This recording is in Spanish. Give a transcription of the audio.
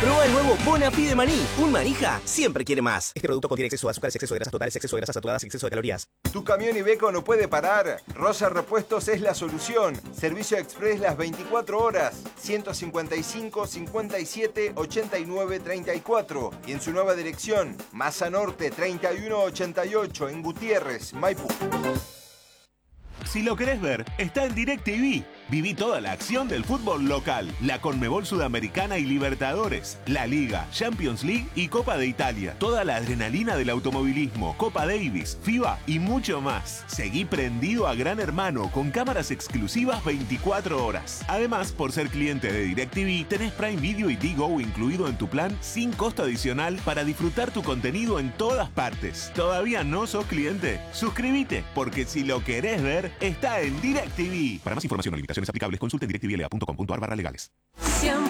Prueba el nuevo Bonafide Maní. Un manija siempre quiere más. Este producto contiene exceso de azúcares, exceso de grasas totales, exceso de grasas saturadas y exceso de calorías. ¿Tu camión Iveco no puede parar? Rosa Repuestos es la solución. Servicio express las 24 horas. 155 57 89 34. Y en su nueva dirección, Masa Norte 3188 en Gutiérrez, Maipú. Si lo querés ver, está en DirecTV. Viví toda la acción del fútbol local, la Conmebol Sudamericana y Libertadores, la Liga, Champions League y Copa de Italia. Toda la adrenalina del automovilismo, Copa Davis, FIBA y mucho más. Seguí prendido a Gran Hermano con cámaras exclusivas 24 horas. Además, por ser cliente de DirecTV, tenés Prime Video y Digo incluido en tu plan sin costo adicional para disfrutar tu contenido en todas partes. ¿Todavía no sos cliente? Suscríbete, porque si lo querés ver, está en DirecTV. Para más información o limitaciones aplicables, consulte en directvla.com.ar/legales.